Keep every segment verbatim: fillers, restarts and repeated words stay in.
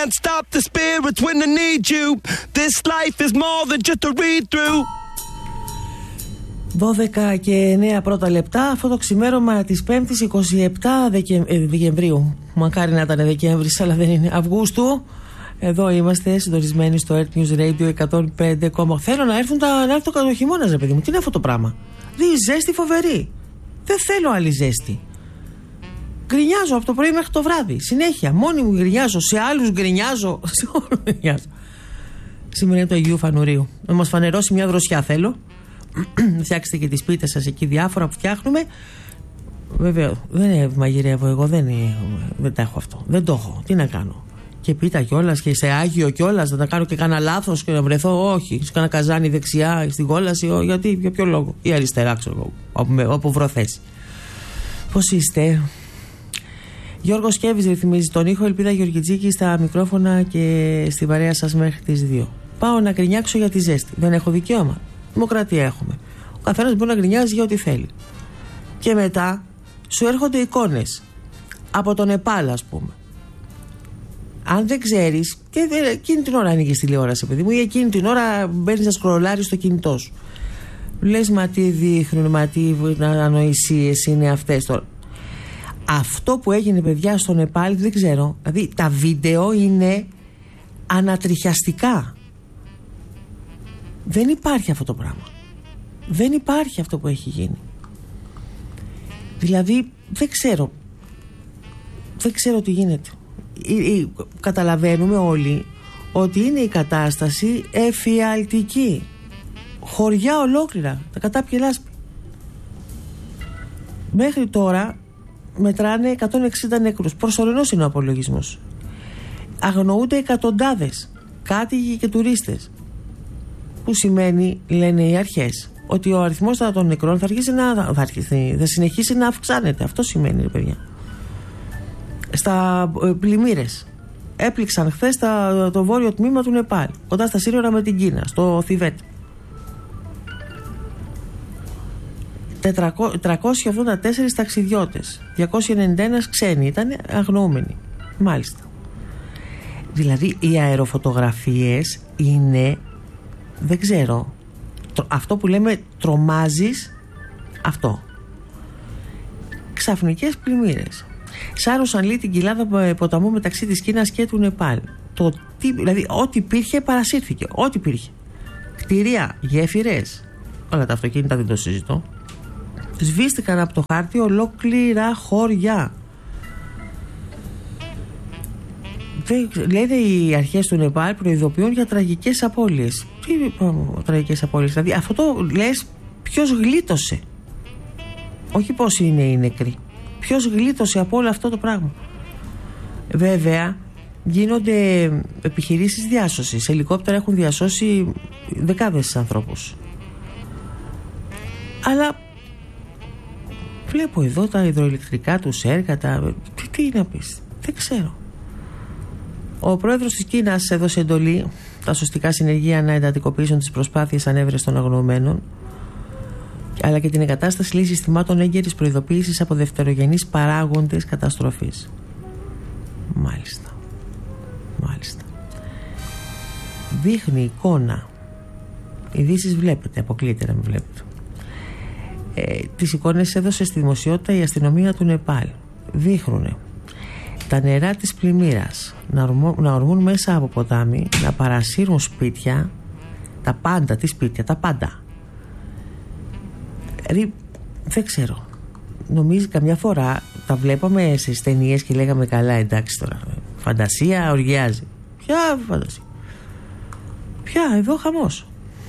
can't stop the spirits when they need you. This life is more than just a read through. δώδεκα και εννέα πρώτα λεπτά, αυτό το ξημέρωμα της Πέμπτης εικοστή εβδόμη Δεκεμβρίου. Μακάρι να ήταν Δεκέμβρης, αλλά δεν είναι. Αυγούστου. Εδώ είμαστε συντονισμένοι στο Earth News Radio εκατόν πέντε κόμμα οκτώ. Θέλω να έρθουν τα, να έρθει το χειμώνας, ρε παιδί μου. Τι είναι αυτό το πράγμα? Δει ζέστη φοβερή. Δεν θέλω άλλη ζέστη. Γκρινιάζω από το πρωί μέχρι το βράδυ. Συνέχεια. Μόνη μου γκρινιάζω. Σε άλλους γκρινιάζω. Σε όλους γκρινιάζω. Σήμερα είναι το Αγίου Φανουρίου. Να μας φανερώσει μια δροσιά θέλω. Φτιάξτε και τις πίτες σας εκεί διάφορα που φτιάχνουμε. Βέβαια δεν μαγειρεύω εγώ. Δεν, δεν τα έχω αυτό. Δεν το έχω. Τι να κάνω? Και πίτα κιόλας και σε Άγιο κιόλας. Να τα κάνω και κάνα λάθος και να βρεθώ? Όχι. Σε κάνα καζάνι δεξιά στην κόλαση? Ό, γιατί? Για ποιο λόγο? Ή αριστερά, ξέρω εγώ. Όπου, όπου βρωθέσει. Πώς είστε? Γιώργος Σκέβης ρυθμίζει τον ήχο. Ελπίδα Γεωργιτζίκη στα μικρόφωνα και στη παρέα σας μέχρι τις δύο. Πάω να γκρινιάξω για τη ζέστη. Δεν έχω δικαίωμα. Δημοκρατία έχουμε. Ο καθένας μπορεί να γκρινιάζει για ό,τι θέλει. Και μετά σου έρχονται εικόνες από τον Νεπάλ, ας πούμε. Αν δεν ξέρεις, και εκείνη την ώρα ανοίγεις τηλεόραση, παιδί μου, ή εκείνη την ώρα μπαίνεις να σκρολάρεις στο κινητό σου. Λες, μα τι δείχνουν, μα τι ανοησίες είναι αυτές τώρα. Αυτό που έγινε, παιδιά, στο Νεπάλ, δεν ξέρω. Δηλαδή, τα βίντεο είναι ανατριχιαστικά. Δεν υπάρχει αυτό το πράγμα. Δεν υπάρχει αυτό που έχει γίνει. Δηλαδή, δεν ξέρω. Δεν ξέρω τι γίνεται. Καταλαβαίνουμε όλοι ότι είναι η κατάσταση εφιαλτική. Χωριά ολόκληρα, τα κατάπιε λάσπη. Μέχρι τώρα μετράνε εκατόν εξήντα νεκρούς. Προσωρινός είναι ο απολογισμός. Αγνοούνται εκατοντάδες κάτοικοι και τουρίστες. Που σημαίνει, λένε οι αρχές, ότι ο αριθμός των νεκρών θα, αρχίσει να, θα, αρχίσει, θα συνεχίσει να αυξάνεται. Αυτό σημαίνει, ρε παιδιά. Στα ε, πλημμύρες έπληξαν χθες τα, το βόρειο τμήμα του Νεπάλ, κοντά στα σύνορα με την Κίνα, στο Θιβέτ. τριακόσιοι ογδόντα τέσσερις ταξιδιώτες, διακόσιοι ενενήντα ένα ξένοι ήταν αγνοούμενοι. Μάλιστα. Δηλαδή οι αεροφωτογραφίες είναι, δεν ξέρω, αυτό που λέμε τρομάζεις, αυτό. Ξαφνικές πλημμύρες. Σάρωσαν λέει την κοιλάδα ποταμού μεταξύ της Κίνας και του Νεπάλ. Το τι, δηλαδή ό,τι υπήρχε παρασύρθηκε. Ό,τι υπήρχε. Κτίρια, γέφυρες, όλα τα αυτοκίνητα δεν το συζητώ. Σβήστηκαν από το χάρτη ολόκληρα χωριά. Λέτε οι αρχές του Νεπάλ προειδοποιούν για τραγικές απώλειες. Τι τραγικές απώλειες? Δηλαδή αυτό το λες, ποιος γλίτωσε? Όχι πώς είναι οι νεκροί. Ποιος γλίτωσε από όλο αυτό το πράγμα? Βέβαια γίνονται επιχειρήσεις διάσωσης. Ελικόπτερα έχουν διασώσει δεκάδες ανθρώπους. Αλλά βλέπω εδώ τα υδροηλεκτρικά τους έργα, τα... τι, τι να πεις, δεν ξέρω. Ο πρόεδρος της Κίνας έδωσε εντολή τα σωστικά συνεργεία να εντατικοποιήσουν τις προσπάθειες ανέβρεσης των αγνοωμένων, αλλά και την εγκατάσταση λύσης συστημάτων έγκαιρης προειδοποίησης από δευτερογενείς παράγοντες καταστροφής. Μάλιστα. Μάλιστα. Δείχνει εικόνα. Ειδήσεις βλέπετε, αποκλείεται να μην βλέπετε. Ε, τις εικόνες έδωσε στη δημοσιότητα η αστυνομία του Νεπάλ. Δείχνουν τα νερά της πλημμύρας να, ορμώ, να ορμούν μέσα από ποτάμι, να παρασύρουν σπίτια, τα πάντα, τι σπίτια, τα πάντα. Δηλαδή, δεν ξέρω. Νομίζω καμιά φορά τα βλέπαμε σε ταινίες και λέγαμε καλά, εντάξει τώρα, φαντασία οργιάζει. Ποια φαντασία? Ποια, εδώ χαμός.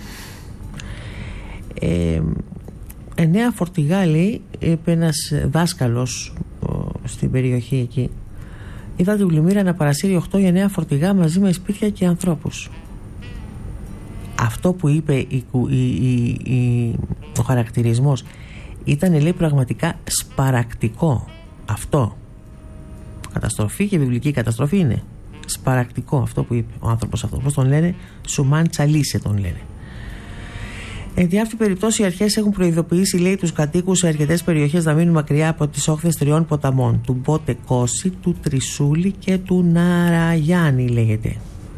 Ε, εννέα φορτηγά, λέει, είπε ένας δάσκαλος ο, στην περιοχή εκεί. Είδα την πλημμύρα να παρασύρει οκτώ ή εννέα φορτηγά μαζί με σπίτια και ανθρώπους. Αυτό που είπε η, η, η, η, ο χαρακτηρισμός ήταν, λέει, πραγματικά σπαρακτικό. Αυτό. Καταστροφή και βιβλική καταστροφή είναι σπαρακτικό αυτό που είπε ο άνθρωπος αυτό. Πώς τον λένε? Σουμάν Τσαλίσε τον λένε. Εν τη αυτή περιπτώσει, οι αρχές έχουν προειδοποιήσει, λέει, τους κατοίκους σε αρκετές περιοχές να μείνουν μακριά από τις όχθες τριών ποταμών, του Μπότε Κόση, του Τρισούλη και του Ναραγιάννη, λέγεται.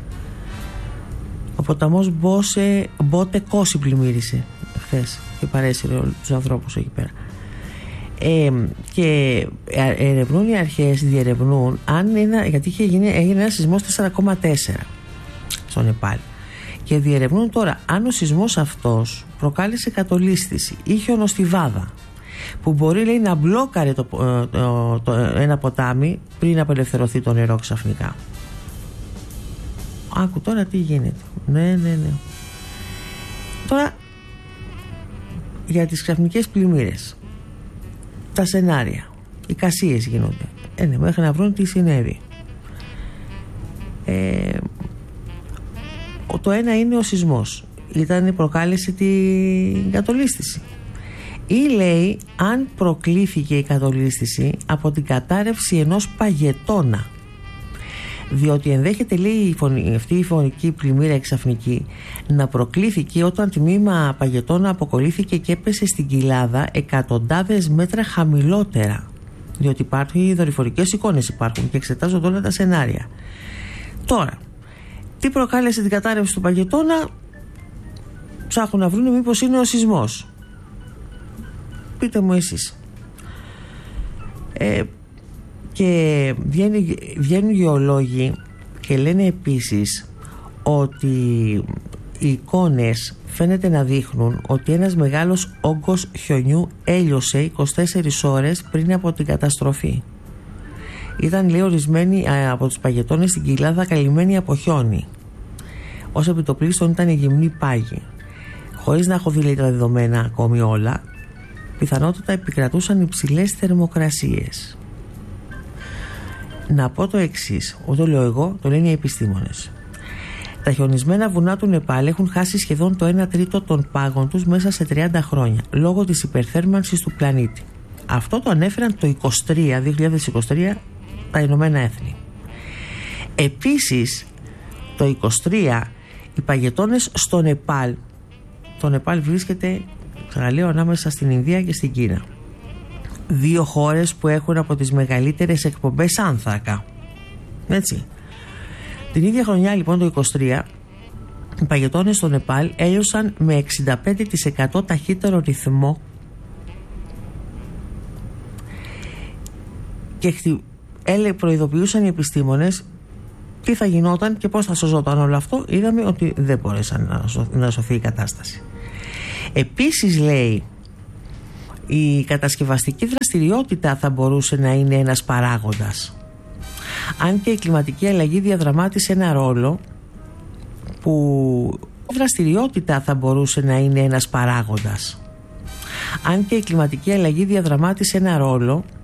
Ο ποταμός Μπόσε, Μπότε Κόση πλημμύρισε χθες και παρέσυρε όλους τους ανθρώπους εκεί πέρα. Ε, και ερευνούν οι αρχές, διερευνούν αν ένα, γιατί είχε γίνει, έγινε ένα σεισμός τέσσερα κόμμα τέσσερα στο Νεπάλ, και διερευνούν τώρα αν ο σεισμός αυτός προκάλεσε κατολίσθηση ή χιονοστιβάδα που μπορεί, λέει, να μπλόκαρε το, το, το, το, ένα ποτάμι πριν απελευθερωθεί το νερό ξαφνικά. Άκου τώρα τι γίνεται. Ναι, ναι, ναι. Τώρα για τις ξαφνικές πλημμύρες, τα σενάρια, οι κασίες γίνονται. Ε, ναι, μέχρι να βρουν τι συνέβη. Ε, το ένα είναι ο σεισμός. Ήταν η προκάλεσε την κατολίσθηση. Ή, λέει, αν προκλήθηκε η κατολίσθηση από την κατάρρευση ενός παγετώνα. Διότι ενδέχεται, λέει, η φωνη, αυτή η φωνική πλημμύρα ξαφνική να προκλήθηκε όταν τμήμα παγετώνα αποκολλήθηκε και έπεσε στην κοιλάδα εκατοντάδες μέτρα χαμηλότερα. Διότι υπάρχουν δορυφορικές εικόνες, υπάρχουν και εξετάζονται όλα τα σενάρια. Τώρα, τι προκάλεσε την κατάρρευση του παγετώνα? Ψάχνουν να βρουν μήπως είναι ο σεισμός. Πείτε μου εσείς. Ε, και βγαίνουν, βγαίνουν γεωλόγοι και λένε επίσης ότι οι εικόνες φαίνεται να δείχνουν ότι ένας μεγάλος όγκος χιονιού έλειωσε είκοσι τέσσερις ώρες πριν από την καταστροφή. Ήταν, λέει, ορισμένοι από τους παγετώνες στην κοιλάδα καλυμμένοι από χιόνι. Ως επιτοπλίστων ήταν οι γυμνοί πάγοι. Χωρίς να έχω δει, λέει, τα δεδομένα ακόμη όλα, πιθανότατα επικρατούσαν υψηλές θερμοκρασίες. Να πω το εξής, όχι το λέω εγώ, το λένε οι επιστήμονες. Τα χιονισμένα βουνά του Νεπάλ έχουν χάσει σχεδόν το ένα τρίτο των πάγων τους μέσα σε τριάντα χρόνια, λόγω της υπερθέρμανσης του πλανήτη. Αυτό το ανέφεραν το είκοσι τρία, δύο χιλιάδες είκοσι τρία τα Ηνωμένα Έθνη. Επίσης, το είκοσι τρία οι παγετώνες στο Νεπάλ, το Νεπάλ βρίσκεται, ξαναλέω, ανάμεσα στην Ινδία και στην Κίνα. Δύο χώρες που έχουν από τις μεγαλύτερες εκπομπές άνθρακα. Έτσι. Την ίδια χρονιά, λοιπόν, το είκοσι τρία, οι παγετώνες στο Νεπάλ έλειωσαν με εξήντα πέντε τοις εκατό ταχύτερο ρυθμό και προειδοποιούσαν οι επιστήμονες τι θα γινόταν και πώς θα σωζόταν όλο αυτό. Είδαμε ότι δεν μπόρεσαν να σωθεί η κατάσταση. Επίσης, λέει, η κατασκευαστική δραστηριότητα θα μπορούσε να είναι ένας παράγοντας. Αν και η κλιματική αλλαγή διαδραμάτισε ένα ρόλο, που η δραστηριότητα θα μπορούσε να είναι ένας παράγοντας. Αν και η κλιματική αλλαγή διαδραμάτισε ένα ρόλο